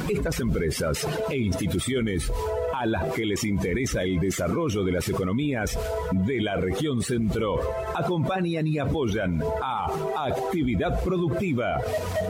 Estas empresas e instituciones a las que les interesa el desarrollo de las economías de la región centro acompañan y apoyan a Actividad Productiva.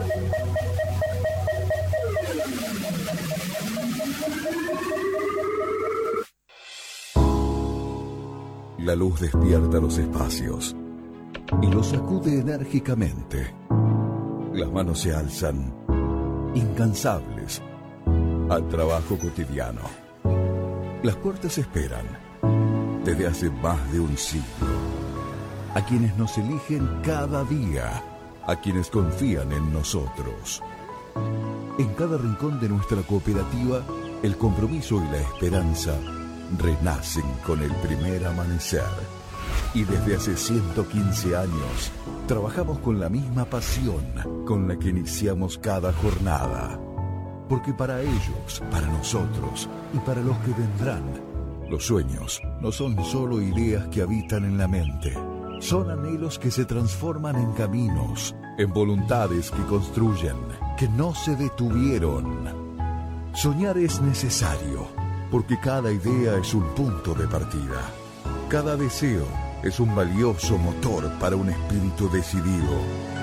La luz despierta los espacios y los sacude enérgicamente. Las manos se alzan, incansables, al trabajo cotidiano. Las puertas esperan, desde hace más de un siglo, a quienes nos eligen cada día, a quienes confían en nosotros. En cada rincón de nuestra cooperativa, el compromiso y la esperanza renacen con el primer amanecer. Y desde hace 115 años, trabajamos con la misma pasión con la que iniciamos cada jornada. Porque para ellos, para nosotros y para los que vendrán, los sueños no son solo ideas que habitan en la mente. Son anhelos que se transforman en caminos, en voluntades que construyen, que no se detuvieron. Soñar es necesario, porque cada idea es un punto de partida. Cada deseo es un valioso motor para un espíritu decidido.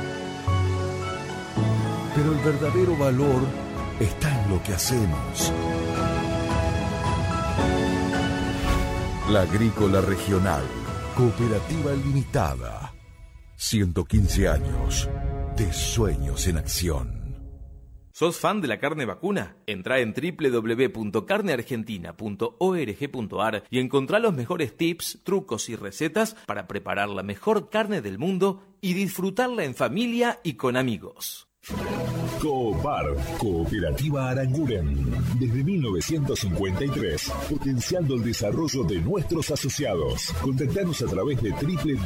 Pero el verdadero valor está en lo que hacemos. La Agrícola Regional, Cooperativa Limitada. 115 años de sueños en acción. ¿Sos fan de la carne vacuna? Entrá en www.carneargentina.org.ar y encontrá los mejores tips, trucos y recetas para preparar la mejor carne del mundo y disfrutarla en familia y con amigos. Coopar, Cooperativa Aranguren, desde 1953, potenciando el desarrollo de nuestros asociados. Contactanos a través de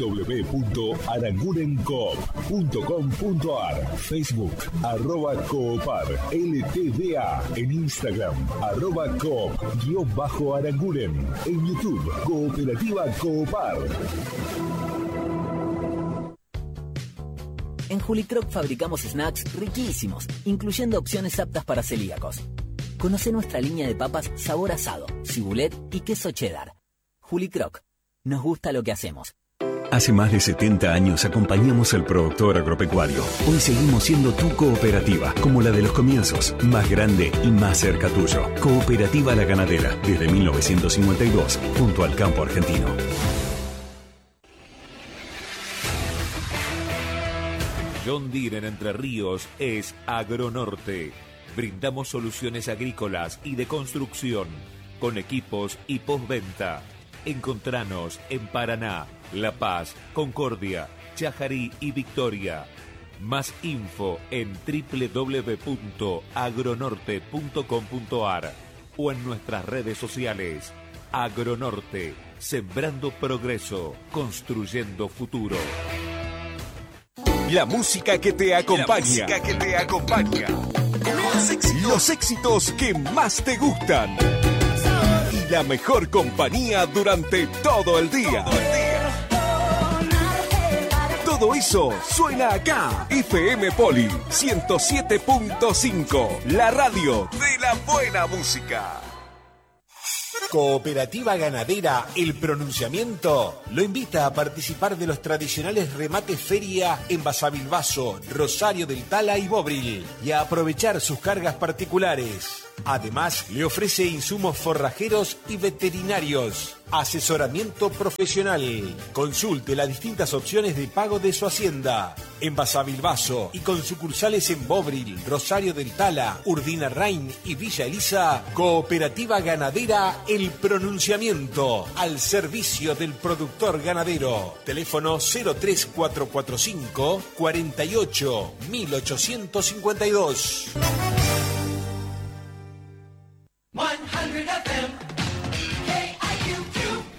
www.arangurencoop.com.ar, Facebook, @Coopar, LTDA, en Instagram, @Coop_Aranguren, en YouTube, Cooperativa Coopar. En Julicroc fabricamos snacks riquísimos, incluyendo opciones aptas para celíacos. Conoce nuestra línea de papas sabor asado, cibulet y queso cheddar. Julicroc, nos gusta lo que hacemos. Hace más de 70 años acompañamos al productor agropecuario. Hoy seguimos siendo tu cooperativa, como la de los comienzos, más grande y más cerca tuyo. Cooperativa La Ganadera, desde 1952, junto al campo argentino. John Deere en Entre Ríos es Agronorte. Brindamos soluciones agrícolas y de construcción, con equipos y postventa. Encontranos en Paraná, La Paz, Concordia, Chajarí y Victoria. Más info en www.agronorte.com.ar o en nuestras redes sociales. Agronorte, sembrando progreso, construyendo futuro. La música que te acompaña. Los éxitos que más te gustan. Y la mejor compañía durante todo el día. Todo eso suena acá. FM Poli 107.5. La radio de la buena música. Cooperativa Ganadera El Pronunciamiento lo invita a participar de los tradicionales remates feria en Basavilbaso, Rosario del Tala y Bobril y a aprovechar sus cargas particulares. Además, le ofrece insumos forrajeros y veterinarios, asesoramiento profesional. Consulte las distintas opciones de pago de su hacienda. En Basavilbaso y con sucursales en Bobril, Rosario del Tala, Urdinarrain y Villa Elisa, Cooperativa Ganadera El Pronunciamiento, al servicio del productor ganadero. Teléfono 03445 48 1852. 100 FM, KIQQ.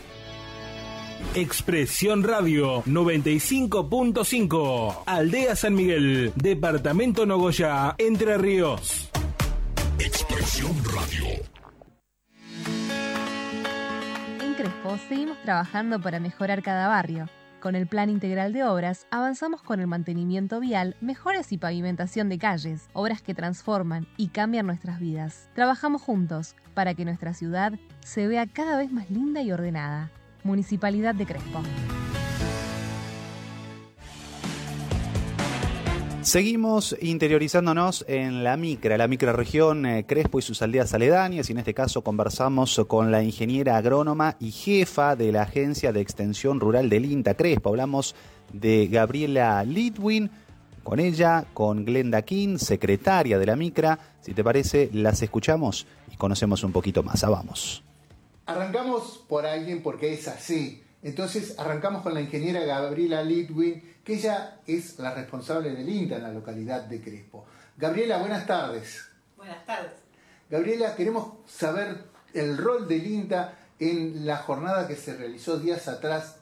Expresión Radio 95.5, Aldea San Miguel, Departamento Nogoyá, Entre Ríos. Expresión Radio. En Crespo seguimos trabajando para mejorar cada barrio, Con el Plan Integral de Obras avanzamos con el mantenimiento vial, mejoras y pavimentación de calles, obras que transforman y cambian nuestras vidas. Trabajamos juntos para que nuestra ciudad se vea cada vez más linda y ordenada. Municipalidad de Crespo. Seguimos interiorizándonos en la microrregión Crespo y sus aldeas aledañas, y en este caso conversamos con la ingeniera agrónoma y jefa de la Agencia de Extensión Rural del INTA Crespo. Hablamos de Gabriela Litwin, con ella, con Glenda King, secretaria de la micra. Si te parece, las escuchamos y conocemos un poquito más. Vamos. Arrancamos por alguien porque es así. Entonces arrancamos con la ingeniera Gabriela Litwin, que ella es la responsable del INTA en la localidad de Crespo. Gabriela, buenas tardes. Buenas tardes. Gabriela, queremos saber el rol del INTA en la jornada que se realizó días atrás,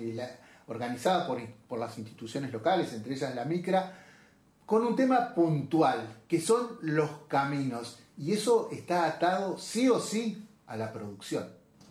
organizada por las instituciones locales, entre ellas la micra, con un tema puntual, que son los caminos. Y eso está atado sí o sí a la producción.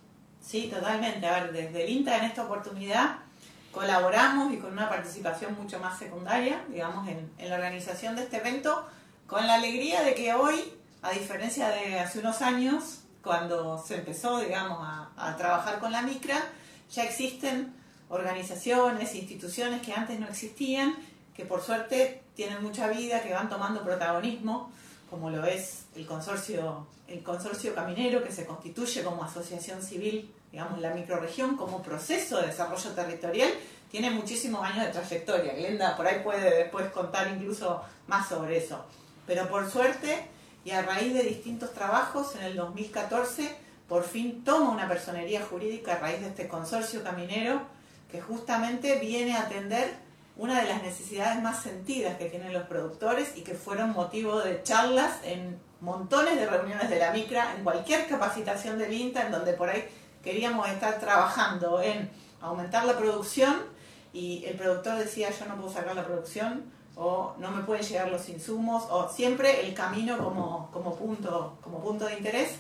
Sí, totalmente. A ver, desde el INTA en esta oportunidad colaboramos y con una participación mucho más secundaria, digamos, en la organización de este evento, con la alegría de que hoy, a diferencia de hace unos años, cuando se empezó, digamos, a trabajar con la micra, ya existen organizaciones, instituciones que antes no existían, que por suerte tienen mucha vida, que van tomando protagonismo, como lo es el consorcio caminero, que se constituye como asociación civil, digamos, en la microrregión, como proceso de desarrollo territorial, tiene muchísimos años de trayectoria. Glenda por ahí puede después contar incluso más sobre eso. Pero por suerte, y a raíz de distintos trabajos, en el 2014, por fin toma una personería jurídica a raíz de este consorcio caminero, que justamente viene a atender una de las necesidades más sentidas que tienen los productores y que fueron motivo de charlas en montones de reuniones de la micra, en cualquier capacitación del INTA, en donde por ahí queríamos estar trabajando en aumentar la producción y el productor decía yo no puedo sacar la producción, o no me pueden llegar los insumos, o siempre el camino como punto de interés.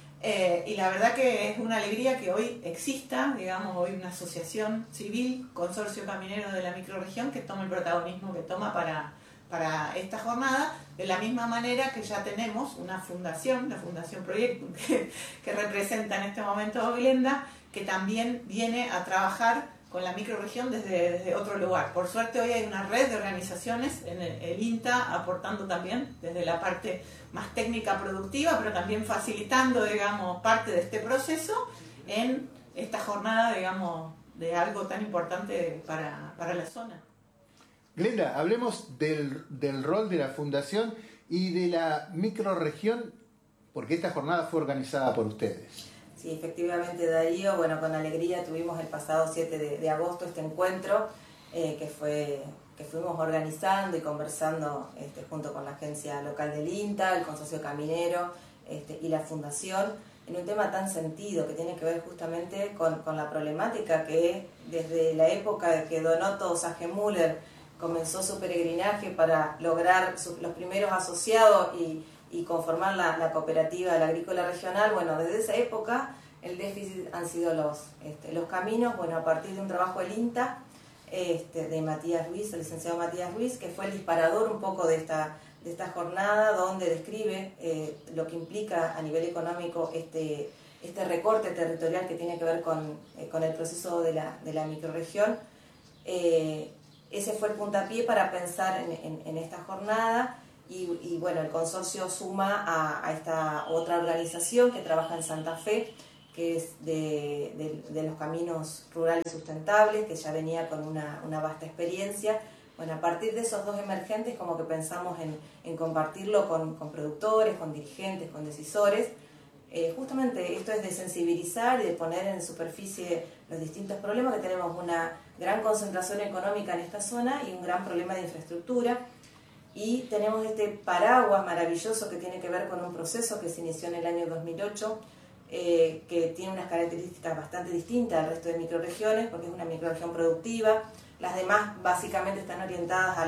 Y la verdad que es una alegría que hoy exista, digamos, hoy una asociación civil, consorcio caminero de la microrregión, que toma el protagonismo que toma para esta jornada, de la misma manera que ya tenemos una fundación, la Fundación Proyecto, que representa en este momento a Glenda, que también viene a trabajar con la microrregión desde otro lugar. Por suerte hoy hay una red de organizaciones en el INTA aportando también desde la parte más técnica productiva, pero también facilitando, digamos, parte de este proceso en esta jornada, digamos, de algo tan importante para la zona. Glenda, hablemos del rol de la fundación y de la microrregión, porque esta jornada fue organizada por ustedes. Sí, efectivamente, Darío. Bueno, con alegría tuvimos el pasado 7 de agosto este encuentro que fuimos organizando y conversando junto con la agencia local del INTA, el consorcio caminero y la fundación, en un tema tan sentido que tiene que ver justamente con la problemática que desde la época de que Donoto Sagemüller comenzó su peregrinaje para lograr los primeros asociados y conformar la cooperativa de la agrícola regional. Bueno, desde esa época el déficit han sido los caminos. Bueno, a partir de un trabajo del INTA, de Matías Ruiz, el licenciado Matías Ruiz, que fue el disparador un poco de esta jornada, donde describe lo que implica a nivel económico este recorte territorial que tiene que ver con el proceso de la microrregión. Ese fue el puntapié para pensar en esta jornada. Y bueno, el consorcio suma a esta otra organización que trabaja en Santa Fe, que es de los caminos rurales sustentables, que ya venía con una vasta experiencia. Bueno, a partir de esos dos emergentes, como que pensamos en compartirlo con productores, con dirigentes, con decisores. Justamente esto es de sensibilizar y de poner en superficie los distintos problemas, que tenemos una gran concentración económica en esta zona y un gran problema de infraestructura. Y tenemos este paraguas maravilloso que tiene que ver con un proceso que se inició en el año 2008, que tiene unas características bastante distintas al resto de microrregiones, porque es una microrregión productiva. Las demás básicamente están orientadas a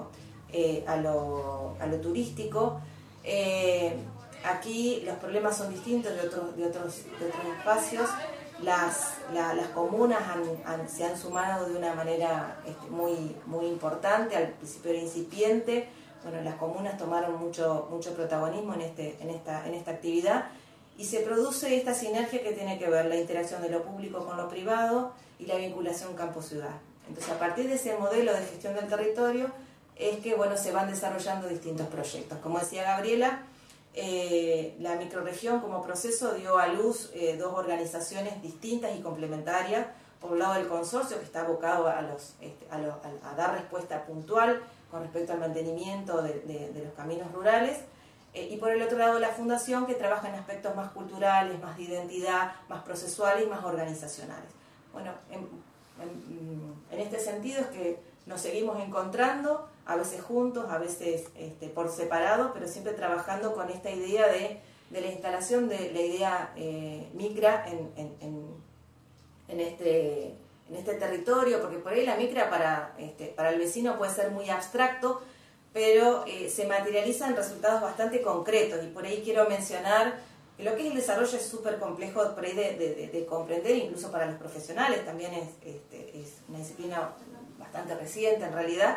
lo turístico. Aquí los problemas son distintos de otros espacios, las comunas se han sumado de una manera muy importante. Al principio era incipiente. Bueno, las comunas tomaron mucho protagonismo en esta actividad y se produce esta sinergia que tiene que ver la interacción de lo público con lo privado y la vinculación campo-ciudad. Entonces, a partir de ese modelo de gestión del territorio es que se van desarrollando distintos proyectos. Como decía Gabriela, la microrregión como proceso dio a luz dos organizaciones distintas y complementarias. Por un lado, el consorcio, que está abocado a dar respuesta puntual con respecto al mantenimiento de los caminos rurales, y por el otro lado la fundación, que trabaja en aspectos más culturales, más de identidad, más procesuales y más organizacionales. Bueno, en este sentido es que nos seguimos encontrando, a veces juntos, a veces por separado, pero siempre trabajando con esta idea de la instalación de la idea micra en este territorio, porque por ahí la micra para el vecino puede ser muy abstracto, pero se materializa en resultados bastante concretos, y por ahí quiero mencionar que lo que es el desarrollo es súper complejo por ahí de comprender, incluso para los profesionales. También es una disciplina bastante reciente en realidad.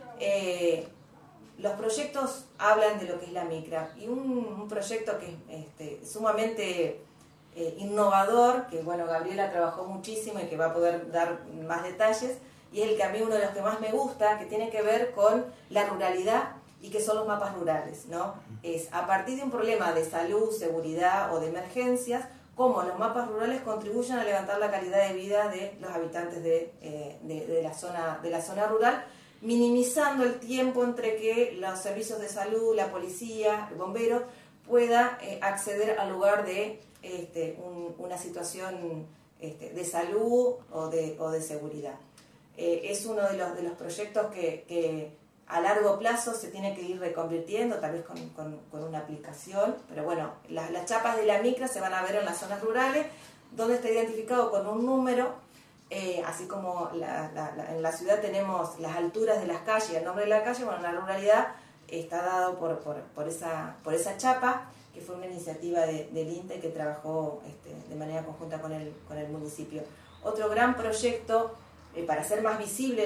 Los proyectos hablan de lo que es la micra, y un proyecto que es sumamente innovador, que Gabriela trabajó muchísimo y que va a poder dar más detalles, y es el que a mí uno de los que más me gusta, que tiene que ver con la ruralidad y que son los mapas rurales, ¿no? Es a partir de un problema de salud, seguridad o de emergencias, cómo los mapas rurales contribuyen a levantar la calidad de vida de los habitantes de la zona rural, minimizando el tiempo entre que los servicios de salud, la policía, el bombero pueda acceder al lugar de una situación de salud o de seguridad. Es uno de los proyectos que a largo plazo se tiene que ir reconvirtiendo, tal vez con una aplicación, pero las chapas de la micra se van a ver en las zonas rurales, donde está identificado con un número, así como en la ciudad tenemos las alturas de las calles, el nombre de la calle. En la ruralidad está dado por esa chapa, que fue una iniciativa del INTE que trabajó de manera conjunta con el municipio. Otro gran proyecto para hacer más visible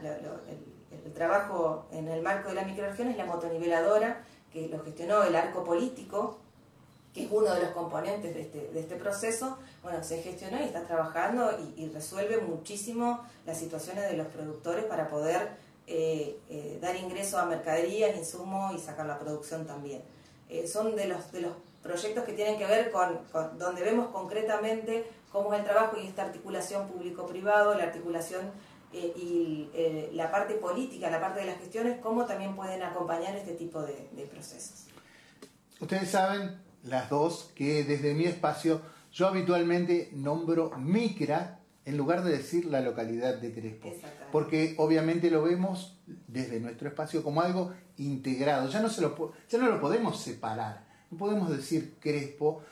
el trabajo en el marco de la microrregión es la motoniveladora, que lo gestionó el Arco Político, que es uno de los componentes de este proceso. Se gestionó y está trabajando y resuelve muchísimo las situaciones de los productores para poder dar ingreso a mercaderías, insumos y sacar la producción también. Son de los proyectos que tienen que ver con donde vemos concretamente cómo es el trabajo y esta articulación público-privado, la articulación y la parte política, la parte de las gestiones, cómo también pueden acompañar este tipo de procesos. Ustedes saben, las dos, que desde mi espacio yo habitualmente nombro micra en lugar de decir la localidad de Crespo, porque obviamente lo vemos desde nuestro espacio como algo integrado. Ya no lo podemos separar, no podemos decir Crespo.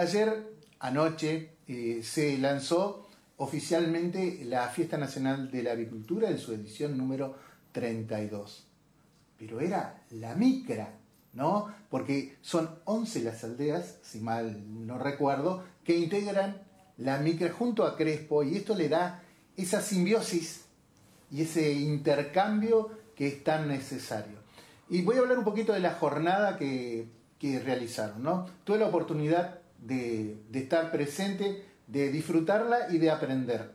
Anoche se lanzó oficialmente la Fiesta Nacional de la Avicultura en su edición número 32. Pero era la micra, ¿no? Porque son 11 las aldeas, si mal no recuerdo, que integran la micra junto a Crespo, y esto le da esa simbiosis y ese intercambio que es tan necesario. Y voy a hablar un poquito de la jornada que realizaron, ¿no? Tuve la oportunidad de estar presente, de disfrutarla y de aprender.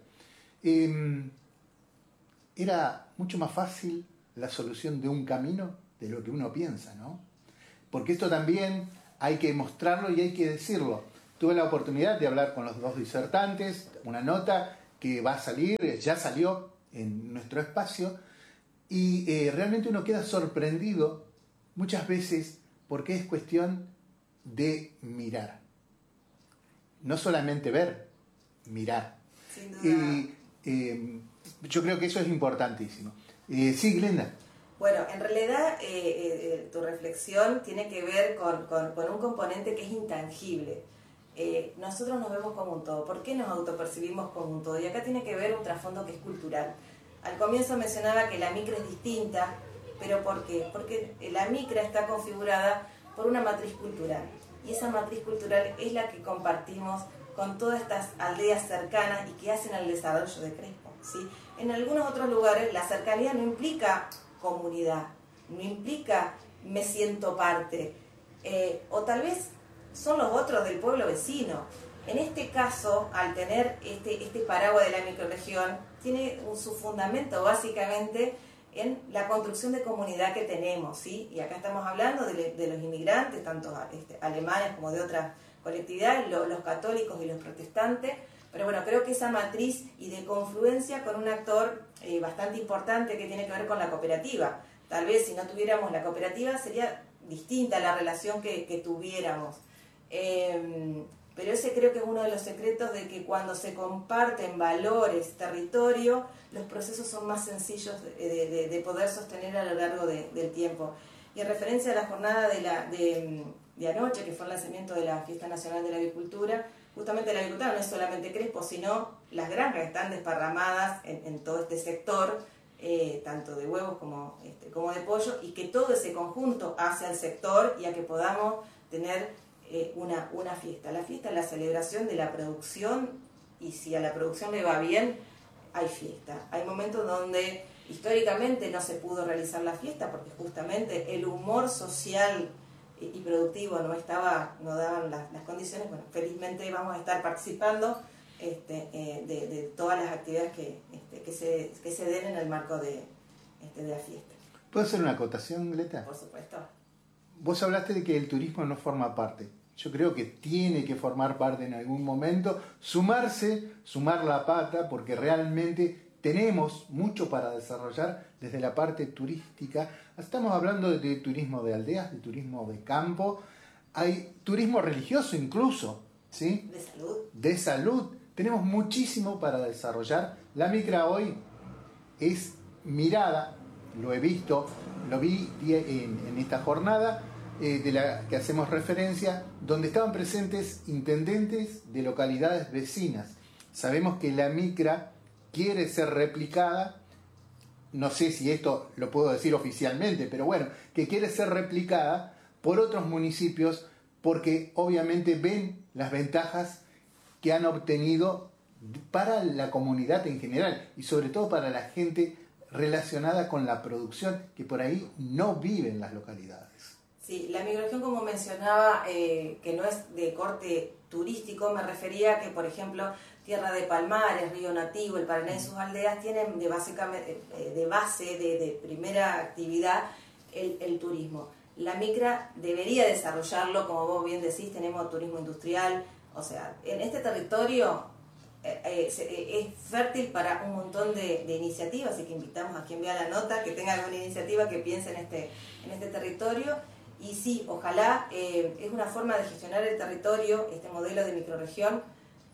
Era mucho más fácil la solución de un camino de lo que uno piensa, ¿no? Porque esto también hay que mostrarlo y hay que decirlo. Tuve la oportunidad de hablar con los dos disertantes, una nota que va a salir, ya salió en nuestro espacio, y realmente uno queda sorprendido muchas veces porque es cuestión de mirar. No solamente ver, mirar. Sin duda. Yo creo que eso es importantísimo. Sí, Glenda. Bueno, en realidad tu reflexión tiene que ver con un componente que es intangible. Nosotros nos vemos como un todo. ¿Por qué nos autopercibimos como un todo? Y acá tiene que ver un trasfondo que es cultural. Al comienzo mencionaba que la micra es distinta, pero ¿por qué? Porque la micra está configurada por una matriz cultural. Y esa matriz cultural es la que compartimos con todas estas aldeas cercanas y que hacen al desarrollo de Crespo, ¿sí? En algunos otros lugares la cercanía no implica comunidad, no implica me siento parte, o tal vez son los otros del pueblo vecino. En este caso, al tener este paraguas de la microrregión, tiene su fundamento básicamente en la construcción de comunidad que tenemos, ¿sí? Y acá estamos hablando de los inmigrantes, tanto alemanes como de otras colectividades, los católicos y los protestantes, pero bueno, creo que esa matriz y de confluencia con un actor bastante importante que tiene que ver con la cooperativa. Tal vez si no tuviéramos la cooperativa sería distinta la relación que tuviéramos. Pero ese creo que es uno de los secretos de que cuando se comparten valores, territorio, los procesos son más sencillos de poder sostener a lo largo del tiempo. Y en referencia a la jornada de anoche, que fue el lanzamiento de la Fiesta Nacional de la Agricultura, justamente la agricultura no es solamente Crespo, sino las granjas que están desparramadas en todo este sector, tanto de huevos como de pollo, y que todo ese conjunto hace al sector y a que podamos tener una fiesta. La fiesta es la celebración de la producción, y si a la producción le va bien, hay fiesta. Hay momentos donde históricamente no se pudo realizar la fiesta porque justamente el humor social y productivo no daban las condiciones. Bueno, felizmente vamos a estar participando de todas las actividades que se den en el marco de la fiesta. ¿Puedo hacer una acotación, Gleta? Por supuesto. Vos hablaste de que el turismo no forma parte. Yo creo que tiene que formar parte en algún momento, sumar la pata, porque realmente tenemos mucho para desarrollar desde la parte turística. Estamos hablando de turismo de aldeas, de turismo de campo, hay turismo religioso incluso, ¿sí? De salud. De salud. Tenemos muchísimo para desarrollar. La micra hoy es mirada, lo he visto, lo vi en esta jornada, de la que hacemos referencia, donde estaban presentes intendentes de localidades vecinas. Sabemos que la micra quiere ser replicada, no sé si esto lo puedo decir oficialmente, pero bueno, que quiere ser replicada por otros municipios porque obviamente ven las ventajas que han obtenido para la comunidad en general y sobre todo para la gente relacionada con la producción que por ahí no vive en las localidades. Sí, la microrregión, como mencionaba, que no es de corte turístico, me refería a que, por ejemplo, Tierra de Palmares, Río Nativo, el Paraná y sus aldeas tienen de primera actividad el turismo. La micra debería desarrollarlo, como vos bien decís, tenemos turismo industrial, o sea, en este territorio es fértil para un montón de iniciativas, así que invitamos a quien vea la nota, que tenga alguna iniciativa que piense en este territorio. Y sí, ojalá, es una forma de gestionar el territorio, este modelo de microrregión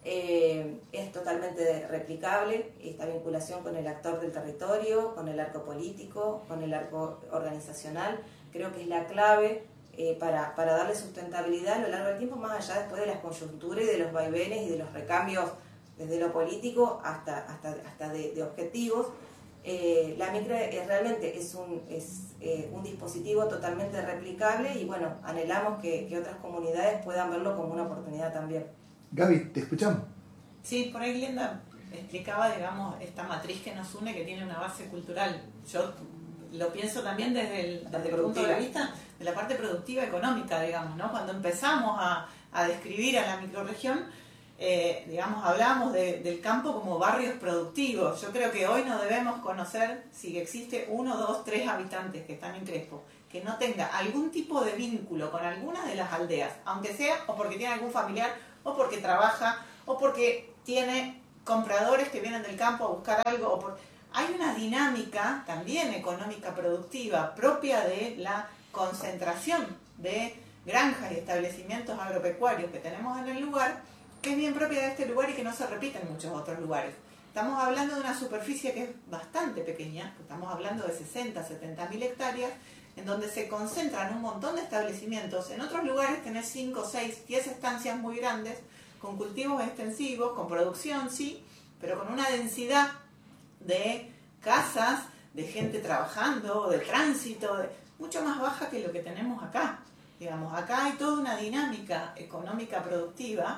es totalmente replicable, esta vinculación con el actor del territorio, con el arco político, con el arco organizacional, creo que es la clave para darle sustentabilidad a lo largo del tiempo, más allá después de las coyunturas y de los vaivenes y de los recambios desde lo político hasta de objetivos. La micra realmente es un dispositivo totalmente replicable y bueno, anhelamos que otras comunidades puedan verlo como una oportunidad también. Gaby, te escuchamos. Sí, por ahí Glenda explicaba, digamos, esta matriz que nos une, que tiene una base cultural. Yo lo pienso también desde el punto de vista de la parte productiva económica, digamos, ¿no? Cuando empezamos a describir a la microrregión, digamos, hablamos del campo como barrios productivos. Yo creo que hoy no debemos conocer si existe 1, 2, 3 habitantes que están en Crespo que no tenga algún tipo de vínculo con alguna de las aldeas, aunque sea o porque tiene algún familiar, o porque trabaja, o porque tiene compradores que vienen del campo a buscar algo. Hay una dinámica también económica productiva propia de la concentración de granjas y establecimientos agropecuarios que tenemos en el lugar, que es bien propia de este lugar y que no se repite en muchos otros lugares. Estamos hablando de una superficie que es bastante pequeña, estamos hablando de 60, 70.000 hectáreas, en donde se concentran un montón de establecimientos. En otros lugares tenés 5, 6, 10 estancias muy grandes, con cultivos extensivos, con producción, sí, pero con una densidad de casas, de gente trabajando, de tránsito, mucho más baja que lo que tenemos acá. Digamos, acá hay toda una dinámica económica productiva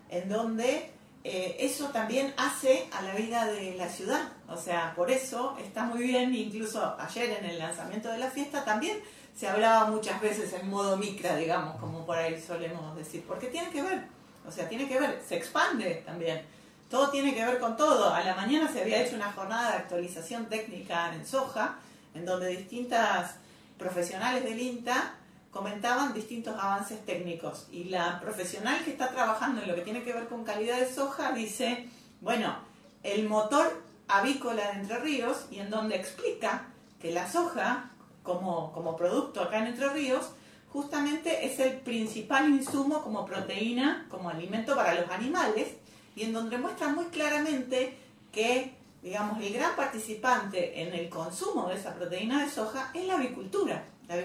en donde eso también hace a la vida de la ciudad. O sea, por eso está muy bien, incluso ayer en el lanzamiento de la fiesta también se hablaba muchas veces en modo micra, digamos, como por ahí solemos decir, porque tiene que ver, o sea, tiene que ver, se expande también. Todo tiene que ver con todo. A la mañana se había hecho una jornada de actualización técnica en soja, en donde distintas profesionales del INTA comentaban distintos avances técnicos. Y la profesional que está trabajando en lo que tiene que ver con calidad de soja dice, bueno, el motor avícola de Entre Ríos, y en donde explica que la soja, como producto acá en Entre Ríos, justamente es el principal insumo como proteína, como alimento para los animales, y en donde muestra muy claramente que, digamos, el gran participante en el consumo de esa proteína de soja es la avicultura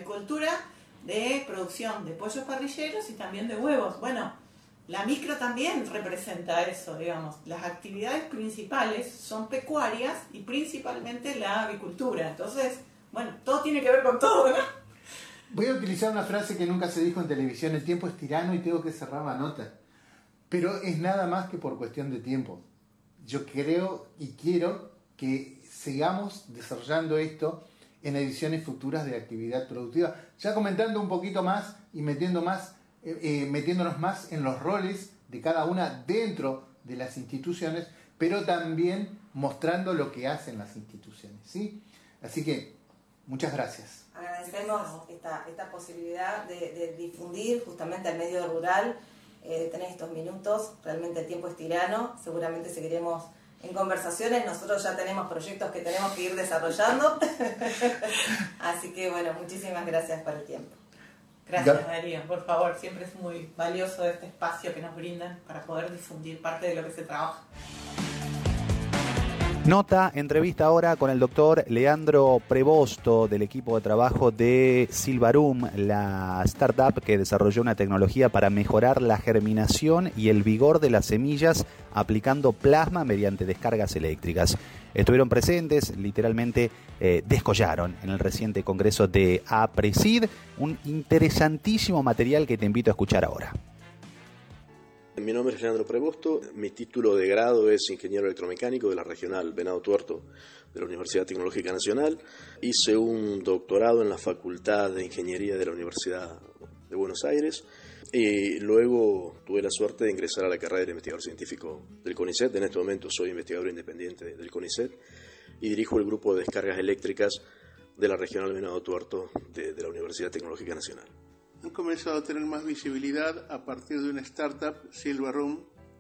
de producción de pollos parrilleros y también de huevos. Bueno, la micro también representa eso, digamos. Las actividades principales son pecuarias y principalmente la avicultura. Entonces, bueno, todo tiene que ver con todo, ¿no? Voy a utilizar una frase que nunca se dijo en televisión: el tiempo es tirano y tengo que cerrar la nota. Pero es nada más que por cuestión de tiempo. Yo creo y quiero que sigamos desarrollando esto en ediciones futuras de Actividad Productiva, ya comentando un poquito más y metiéndonos más en los roles de cada una dentro de las instituciones, pero también mostrando lo que hacen las instituciones, ¿sí? Así que, muchas gracias. Agradecemos esta posibilidad de difundir justamente al medio rural, tener estos minutos. Realmente el tiempo es tirano, seguramente seguiremos en conversaciones. Nosotros ya tenemos proyectos que tenemos que ir desarrollando. Así que bueno, muchísimas gracias por el tiempo. Gracias, Darío. Por favor, siempre es muy valioso este espacio que nos brindan para poder difundir parte de lo que se trabaja. Nota, entrevista ahora con el doctor Leandro Prevosto del equipo de trabajo de Silvarum, la startup que desarrolló una tecnología para mejorar la germinación y el vigor de las semillas aplicando plasma mediante descargas eléctricas. Estuvieron presentes, literalmente descollaron en el reciente congreso de APRESID, un interesantísimo material que te invito a escuchar ahora. Mi nombre es Leandro Prevosto, mi título de grado es ingeniero electromecánico de la regional Venado Tuerto de la Universidad Tecnológica Nacional. Hice un doctorado en la Facultad de Ingeniería de la Universidad de Buenos Aires y luego tuve la suerte de ingresar a la carrera de investigador científico del CONICET. En este momento soy investigador independiente del CONICET y dirijo el grupo de descargas eléctricas de la regional Venado Tuerto de la Universidad Tecnológica Nacional. Han comenzado a tener más visibilidad a partir de una startup, Silvarum,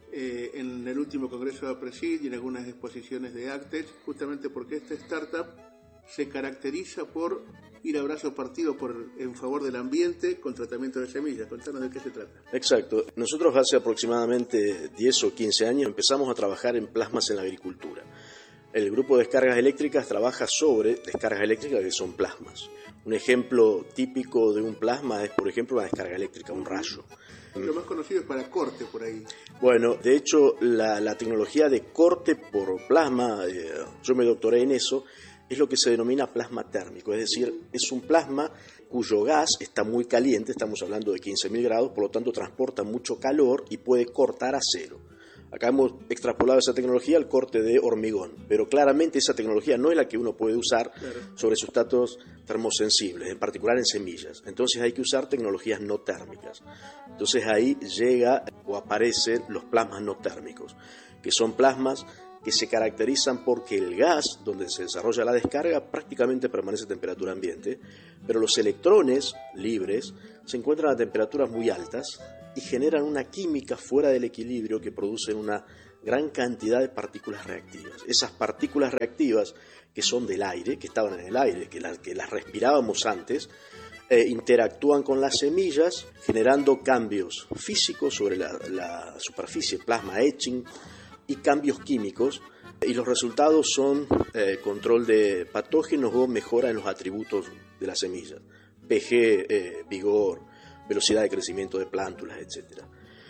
en el último congreso de APRESID y en algunas exposiciones de Actech, justamente porque esta startup se caracteriza por ir a brazo partido en favor del ambiente con tratamiento de semillas. Contanos de qué se trata. Exacto. Nosotros hace aproximadamente 10 o 15 años empezamos a trabajar en plasmas en la agricultura. El grupo de descargas eléctricas trabaja sobre descargas eléctricas que son plasmas. Un ejemplo típico de un plasma es, por ejemplo, una descarga eléctrica, un rayo. Lo más conocido es para corte por ahí. Bueno, de hecho, la tecnología de corte por plasma, yo me doctoré en eso, es lo que se denomina plasma térmico. Es decir, es un plasma cuyo gas está muy caliente, estamos hablando de 15.000 grados, por lo tanto transporta mucho calor y puede cortar acero. Acá hemos extrapolado esa tecnología al corte de hormigón, pero claramente esa tecnología no es la que uno puede usar sobre sustratos termosensibles, en particular en semillas. Entonces hay que usar tecnologías no térmicas. Entonces ahí llega o aparecen los plasmas no térmicos, que son plasmas que se caracterizan porque el gas donde se desarrolla la descarga prácticamente permanece a temperatura ambiente, pero los electrones libres se encuentran a temperaturas muy altas y generan una química fuera del equilibrio que producen una gran cantidad de partículas reactivas. Esas partículas reactivas que son del aire, que estaban en el aire, que las respirábamos antes, interactúan con las semillas generando cambios físicos sobre la superficie, plasma etching, y cambios químicos, y los resultados son control de patógenos o mejora en los atributos de la semilla, pH, vigor, velocidad de crecimiento de plántulas, etc.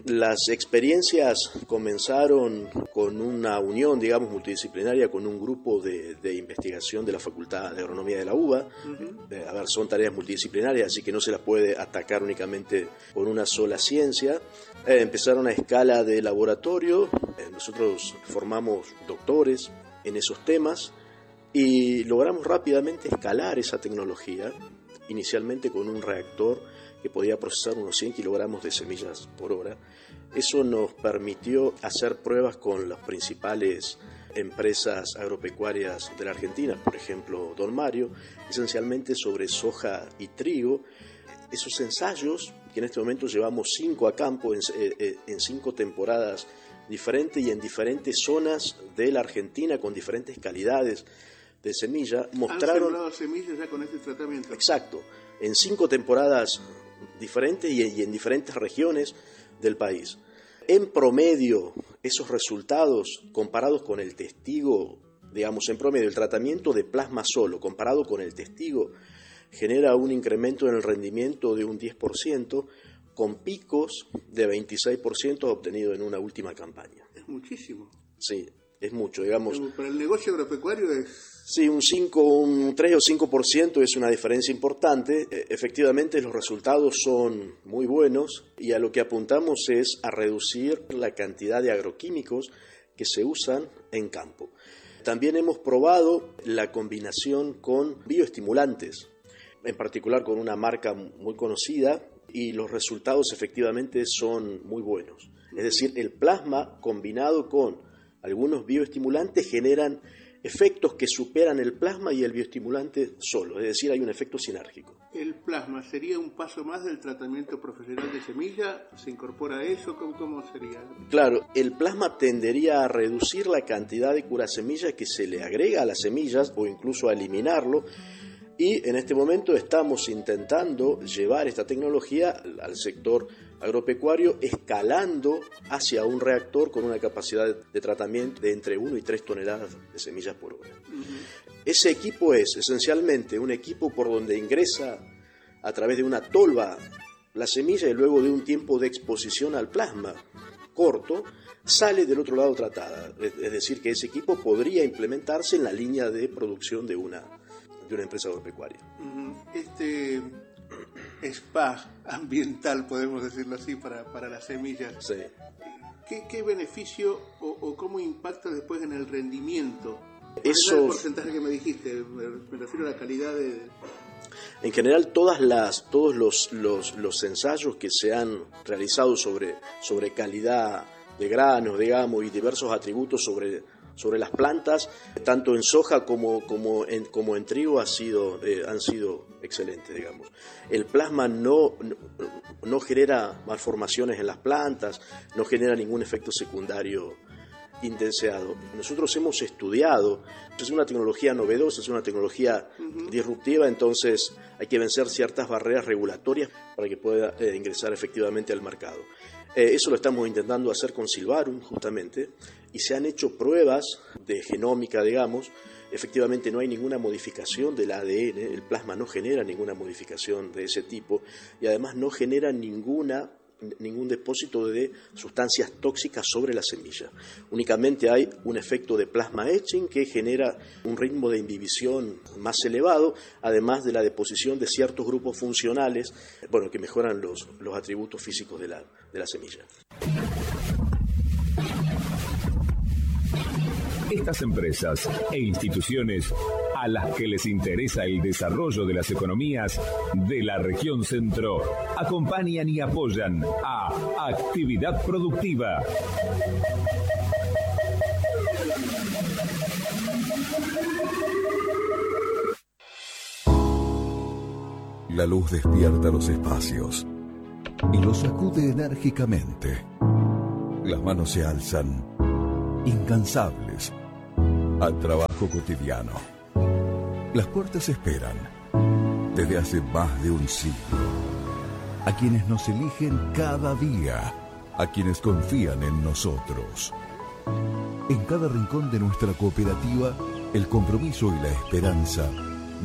Las experiencias comenzaron con una unión, digamos, multidisciplinaria con un grupo de investigación de la Facultad de Agronomía de la UBA. Son tareas multidisciplinarias, así que no se las puede atacar únicamente con una sola ciencia. Empezaron a escala de laboratorio, nosotros formamos doctores en esos temas y logramos rápidamente escalar esa tecnología, inicialmente con un reactor que podía procesar unos 100 kilogramos de semillas por hora. Eso nos permitió hacer pruebas con las principales empresas agropecuarias de la Argentina, por ejemplo Don Mario, esencialmente sobre soja y trigo. Esos ensayos, que en este momento llevamos 5 a campo en 5 temporadas diferentes y en diferentes zonas de la Argentina con diferentes calidades de semilla, mostraron... ¿Han sembrado semillas ya con este tratamiento? Exacto, en 5 temporadas diferentes y en diferentes regiones del país. En promedio, esos resultados comparados con el testigo, digamos, en promedio, el tratamiento de plasma solo comparado con el testigo genera un incremento en el rendimiento de un 10%, con picos de 26% obtenidos en una última campaña. Es muchísimo. Sí, es mucho, digamos. Para el negocio agropecuario es... Sí, un 3 o 5% es una diferencia importante. Efectivamente, los resultados son muy buenos y a lo que apuntamos es a reducir la cantidad de agroquímicos que se usan en campo. También hemos probado la combinación con bioestimulantes, en particular con una marca muy conocida, y los resultados efectivamente son muy buenos. Es decir, el plasma combinado con algunos bioestimulantes generan efectos que superan el plasma y el bioestimulante solo, es decir, hay un efecto sinérgico. ¿El plasma sería un paso más del tratamiento profesional de semilla? ¿Se incorpora a eso? ¿Cómo sería? Claro, el plasma tendería a reducir la cantidad de curasemillas que se le agrega a las semillas o incluso a eliminarlo, y en este momento estamos intentando llevar esta tecnología al sector agropecuario, escalando hacia un reactor con una capacidad de tratamiento de entre 1 y 3 toneladas de semillas por hora. Ese equipo es esencialmente un equipo por donde ingresa a través de una tolva la semilla y luego de un tiempo de exposición al plasma corto, sale del otro lado tratada. Es decir, que ese equipo podría implementarse en la línea de producción de una empresa agropecuaria. Este spa ambiental, podemos decirlo así, para las semillas. Sí. ¿Qué beneficio o cómo impacta después en el rendimiento? El porcentaje que me dijiste, me refiero a la calidad de... En general, todos los ensayos que se han realizado sobre calidad de granos, digamos, y diversos atributos sobre las plantas, tanto en soja como en trigo han sido excelentes, digamos. El plasma no genera malformaciones en las plantas, no genera ningún efecto secundario indeseado. Nosotros hemos estudiado, es una tecnología novedosa, es una tecnología disruptiva, entonces hay que vencer ciertas barreras regulatorias para que pueda ingresar efectivamente al mercado. Eso lo estamos intentando hacer con Silvarum, justamente, y se han hecho pruebas de genómica, digamos. Efectivamente no hay ninguna modificación del ADN, el plasma no genera ninguna modificación de ese tipo y además no genera ningún depósito de sustancias tóxicas sobre la semilla. Únicamente hay un efecto de plasma etching que genera un ritmo de inhibición más elevado, además de la deposición de ciertos grupos funcionales, que mejoran los atributos físicos de la semilla. Estas empresas e instituciones a las que les interesa el desarrollo de las economías de la región centro acompañan y apoyan a Actividad Productiva. La luz despierta los espacios y los sacude enérgicamente. Las manos se alzan, incansables, al trabajo cotidiano. Las puertas esperan desde hace más de un siglo. A quienes nos eligen cada día, a quienes confían en nosotros. En cada rincón de nuestra cooperativa, el compromiso y la esperanza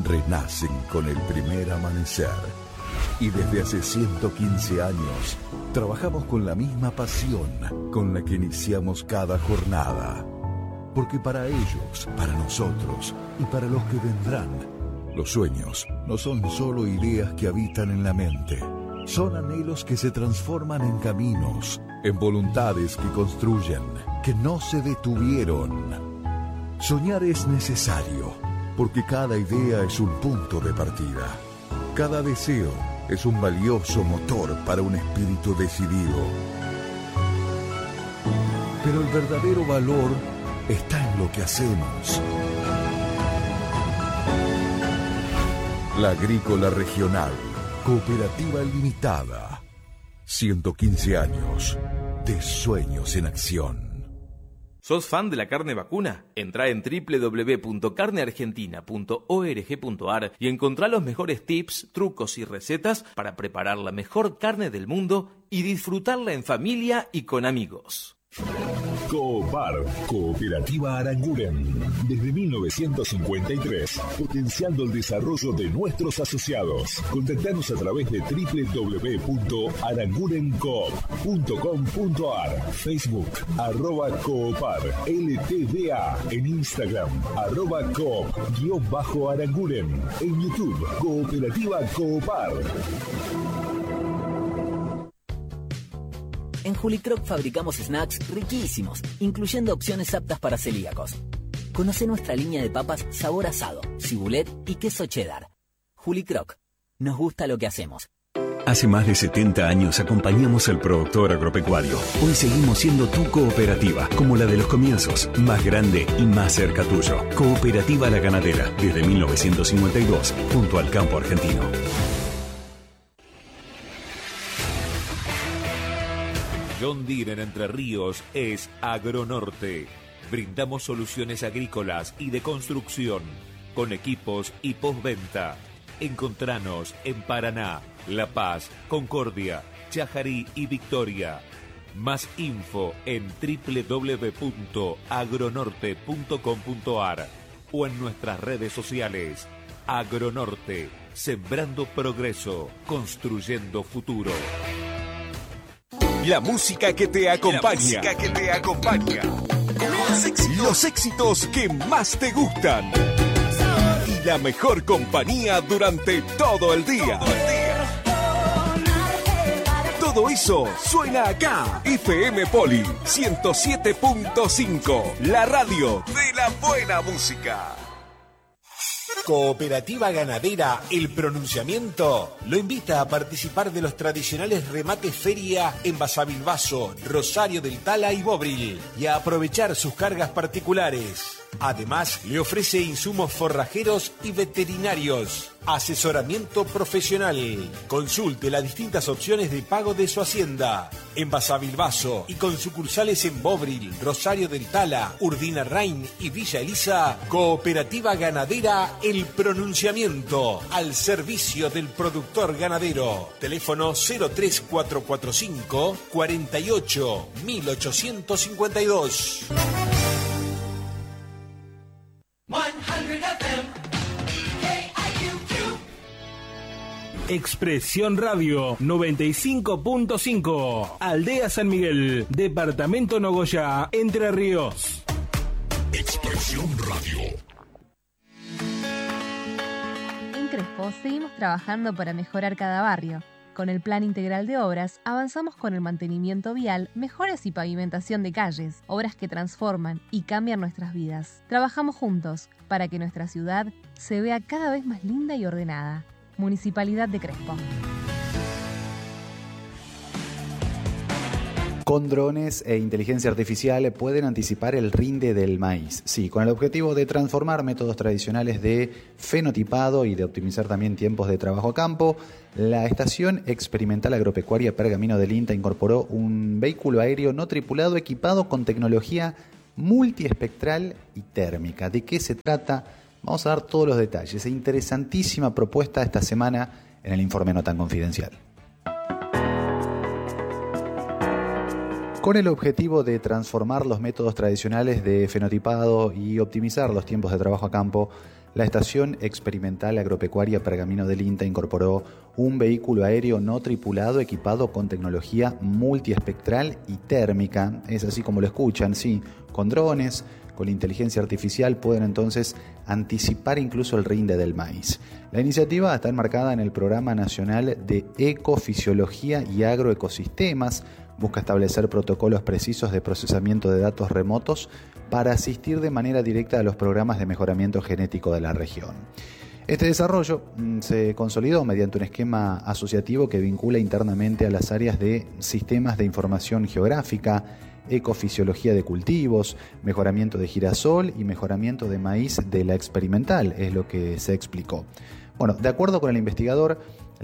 renacen con el primer amanecer. Y desde hace 115 años, Trabajamos con la misma pasión con la que iniciamos cada jornada. Porque para ellos, para nosotros y para los que vendrán, los sueños no son solo ideas que habitan en la mente. Son anhelos que se transforman en caminos, en voluntades que construyen, que no se detuvieron. Soñar es necesario, porque cada idea es un punto de partida. Cada deseo es un valioso motor para un espíritu decidido. Pero el verdadero valor está en lo que hacemos. La Agrícola Regional, Cooperativa Limitada. 115 años de sueños en acción. ¿Sos fan de la carne vacuna? Entrá en www.carneargentina.org.ar y encontrá los mejores tips, trucos y recetas para preparar la mejor carne del mundo y disfrutarla en familia y con amigos. Coopar, Cooperativa Aranguren. Desde 1953, potenciando el desarrollo de nuestros asociados. Contactanos a través de www.arangurencoop.com.ar, Facebook, @Coopar, LTDA, en Instagram, @Coop_Aranguren, en YouTube, Cooperativa Coopar. En Julicroc fabricamos snacks riquísimos, incluyendo opciones aptas para celíacos. Conoce nuestra línea de papas sabor asado, cibulet y queso cheddar. Julicroc, nos gusta lo que hacemos. Hace más de 70 años acompañamos al productor agropecuario. Hoy seguimos siendo tu cooperativa, como la de los comienzos, más grande y más cerca tuyo. Cooperativa La Ganadera, desde 1952, junto al campo argentino. John Deere en Entre Ríos es Agronorte. Brindamos soluciones agrícolas y de construcción, con equipos y postventa. Encontranos en Paraná, La Paz, Concordia, Chajarí y Victoria. Más info en www.agronorte.com.ar o en nuestras redes sociales. Agronorte, sembrando progreso, construyendo futuro. La música que te acompaña. Los éxitos que más te gustan. Y la mejor compañía durante todo el día. Todo eso suena acá. FM Poli 107.5. La radio de la buena música. Cooperativa Ganadera El Pronunciamiento lo invita a participar de los tradicionales remates feria en Basavilbaso, Rosario del Tala y Bobril y a aprovechar sus cargas particulares. Además, le ofrece insumos forrajeros y veterinarios, asesoramiento profesional. Consulte las distintas opciones de pago de su hacienda. En Basavilbaso y con sucursales en Bobril, Rosario del Tala, Urdina Rain y Villa Elisa, Cooperativa Ganadera El Pronunciamiento, al servicio del productor ganadero. Teléfono 03445 48 1852. 100 FM, KIQQ. Expresión Radio 95.5. Aldea San Miguel, Departamento Nogoyá, Entre Ríos. Expresión Radio. En Crespo seguimos trabajando para mejorar cada barrio. Con el Plan Integral de Obras avanzamos con el mantenimiento vial, mejoras y pavimentación de calles, obras que transforman y cambian nuestras vidas. Trabajamos juntos para que nuestra ciudad se vea cada vez más linda y ordenada. Municipalidad de Crespo. Con drones e inteligencia artificial pueden anticipar el rinde del maíz. Sí, con el objetivo de transformar métodos tradicionales de fenotipado y de optimizar también tiempos de trabajo a campo, la Estación Experimental Agropecuaria Pergamino del INTA incorporó un vehículo aéreo no tripulado equipado con tecnología multiespectral y térmica. ¿De qué se trata? Vamos a dar todos los detalles. Interesantísima propuesta esta semana en el informe No Tan Confidencial. Con el objetivo de transformar los métodos tradicionales de fenotipado y optimizar los tiempos de trabajo a campo, la Estación Experimental Agropecuaria Pergamino del INTA incorporó un vehículo aéreo no tripulado equipado con tecnología multiespectral y térmica. Es así como lo escuchan, sí, con drones, con inteligencia artificial pueden entonces anticipar incluso el rinde del maíz. La iniciativa está enmarcada en el Programa Nacional de Ecofisiología y Agroecosistemas. Busca establecer protocolos precisos de procesamiento de datos remotos para asistir de manera directa a los programas de mejoramiento genético de la región. Este desarrollo se consolidó mediante un esquema asociativo que vincula internamente a las áreas de sistemas de información geográfica, ecofisiología de cultivos, mejoramiento de girasol y mejoramiento de maíz de la experimental, es lo que se explicó. Bueno, de acuerdo con el investigador,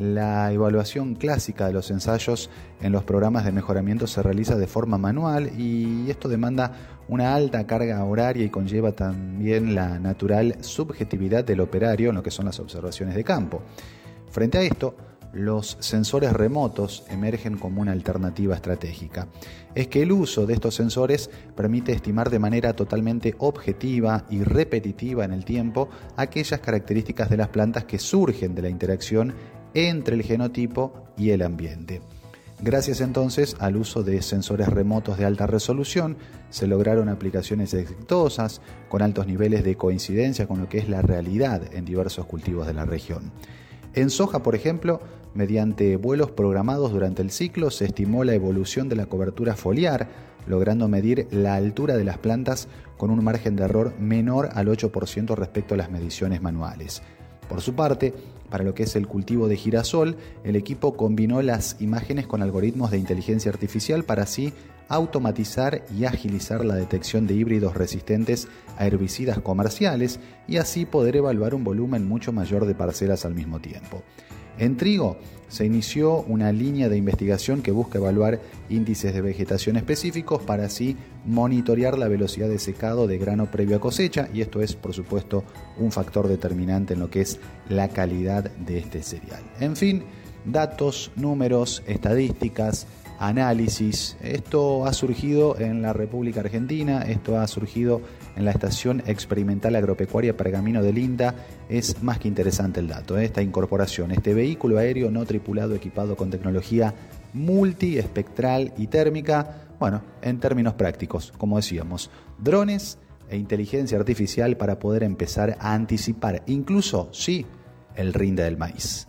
la evaluación clásica de los ensayos en los programas de mejoramiento se realiza de forma manual y esto demanda una alta carga horaria y conlleva también la natural subjetividad del operario en lo que son las observaciones de campo. Frente a esto, los sensores remotos emergen como una alternativa estratégica. Es que el uso de estos sensores permite estimar de manera totalmente objetiva y repetitiva en el tiempo aquellas características de las plantas que surgen de la interacción entre el genotipo y el ambiente. Gracias entonces al uso de sensores remotos de alta resolución, se lograron aplicaciones exitosas con altos niveles de coincidencia con lo que es la realidad en diversos cultivos de la región. En soja, por ejemplo, mediante vuelos programados durante el ciclo, se estimó la evolución de la cobertura foliar, logrando medir la altura de las plantas con un margen de error menor al 8% respecto a las mediciones manuales. Por su parte, para lo que es el cultivo de girasol, el equipo combinó las imágenes con algoritmos de inteligencia artificial para así automatizar y agilizar la detección de híbridos resistentes a herbicidas comerciales y así poder evaluar un volumen mucho mayor de parcelas al mismo tiempo. En trigo se inició una línea de investigación que busca evaluar índices de vegetación específicos para así monitorear la velocidad de secado de grano previo a cosecha y esto es, por supuesto, un factor determinante en lo que es la calidad de este cereal. En fin, datos, números, estadísticas, análisis. Esto ha surgido en la República Argentina, esto ha surgido en la Estación Experimental Agropecuaria Pergamino del INTA. Es más que interesante el dato, esta incorporación, este vehículo aéreo no tripulado equipado con tecnología multiespectral y térmica, bueno, en términos prácticos, como decíamos, drones e inteligencia artificial para poder empezar a anticipar, incluso, sí, el rinde del maíz.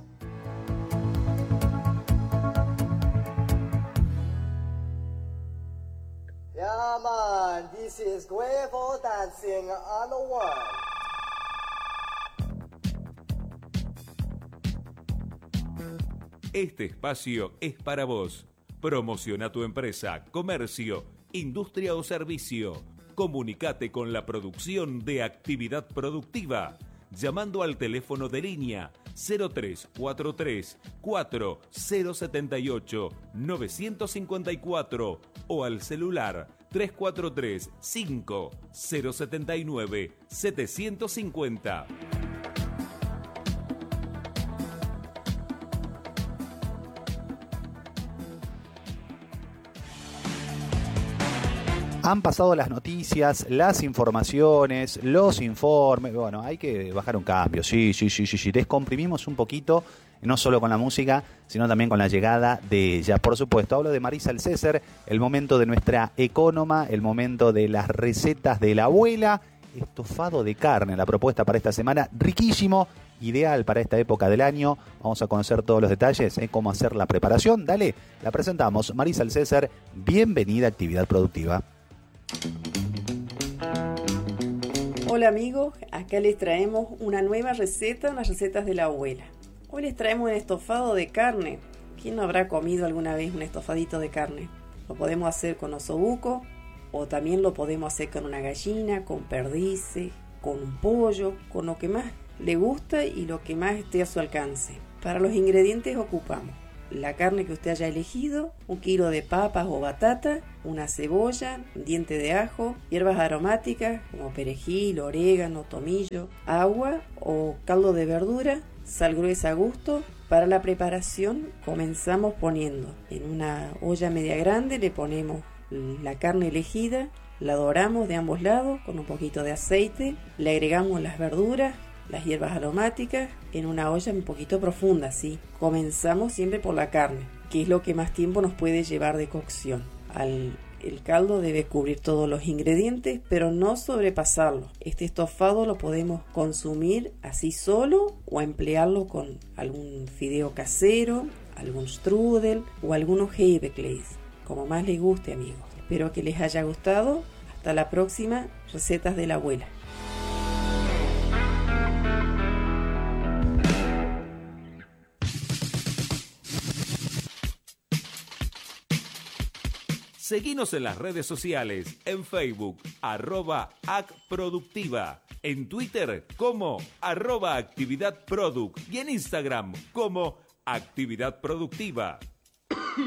Yeah, man, this is Guevo dancing on the one. Este espacio es para vos. Promociona tu empresa, comercio, industria o servicio. Comunicate con la producción de actividad productiva llamando al teléfono de línea 0343 4078 954 o al celular 343 5079 750. Han pasado las noticias, las informaciones, los informes. Bueno, hay que bajar un cambio. Sí. Descomprimimos un poquito, no solo con la música, sino también con la llegada de ella. Por supuesto, hablo de Marisa Alcéser, el momento de nuestra ecónoma, el momento de las recetas de la abuela. Estofado de carne, la propuesta para esta semana, riquísimo, ideal para esta época del año. Vamos a conocer todos los detalles, cómo hacer la preparación. Dale, la presentamos. Marisa Alcéser, bienvenida a Actividad Productiva. Hola amigos, acá les traemos una nueva receta, unas recetas de la abuela. Hoy les traemos un estofado de carne. ¿Quién no habrá comido alguna vez un estofadito de carne? Lo podemos hacer con osobuco o también lo podemos hacer con una gallina, con perdices, con un pollo, con lo que más le gusta y lo que más esté a su alcance. Para los ingredientes ocupamos la carne que usted haya elegido, 1 kilo de papas o batata, una cebolla, un diente de ajo, hierbas aromáticas como perejil, orégano, tomillo, agua o caldo de verdura, sal gruesa a gusto. Para la preparación comenzamos poniendo en una olla media grande, le ponemos la carne elegida, la doramos de ambos lados con un poquito de aceite, le agregamos las verduras, las hierbas aromáticas en una olla un poquito profunda, ¿sí? Comenzamos siempre por la carne, que es lo que más tiempo nos puede llevar de cocción. El caldo debe cubrir todos los ingredientes, pero no sobrepasarlo. Este estofado lo podemos consumir así solo o emplearlo con algún fideo casero, algún strudel o algunos Hefekleis, como más les guste, amigos. Espero que les haya gustado. Hasta la próxima, Recetas de la Abuela. Seguinos en las redes sociales, en Facebook, @acproductiva, en Twitter como @actividadproduct y en Instagram como Actividad Productiva.